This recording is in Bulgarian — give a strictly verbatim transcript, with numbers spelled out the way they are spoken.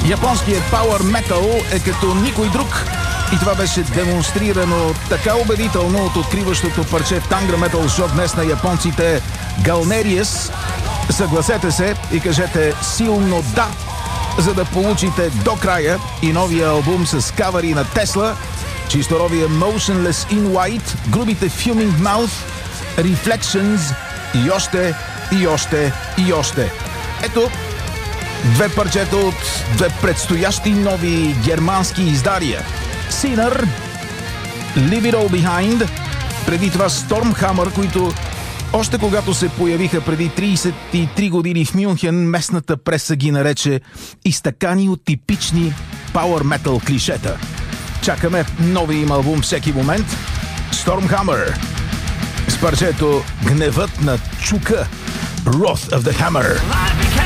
Японският Power Metal е като никой друг. И това беше демонстрирано така убедително от откриващото парче в Tangra Metal Show днес на японците Galnerius. Съгласете се и кажете силно да, за да получите до края и новия албум с кавари на Tesla, чисторовия Motionless in White, грубите Fuming Mouth, Reflections и още, и още, и още. Ето две парчета от две предстоящи нови германски издания. Sinner, Leave It All Behind, преди това Stormhammer, които още когато се появиха преди трийсет и три години в Мюнхен, местната преса ги нарече изтъкани от типични Power Metal клишета. Чакаме нови им албум всеки момент. Stormhammer с парчето Гневът на Чука, Wrath of the Hammer.